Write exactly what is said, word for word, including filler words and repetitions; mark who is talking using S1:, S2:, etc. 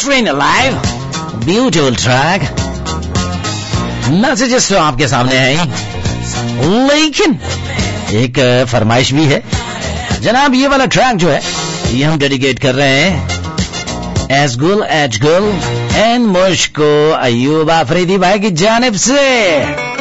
S1: Catherine Alive, beautiful track. Messages तो आपके सामने हैं, लेकिन एक फरमाइश भी है जनाब। ये वाला ट्रैक जो है ये हम डेडिकेट कर रहे हैं एसगुल एजगुल एंड मुश्को अयूब आफरीदी भाई की जानिब से।